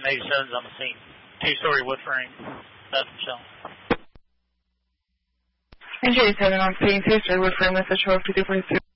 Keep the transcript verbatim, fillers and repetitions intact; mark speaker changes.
Speaker 1: eighty-seven's on the scene. Two-story wood frame. That's Michelle.
Speaker 2: And J seven on scene, two-story wood frame, that's a twelve fifty-four.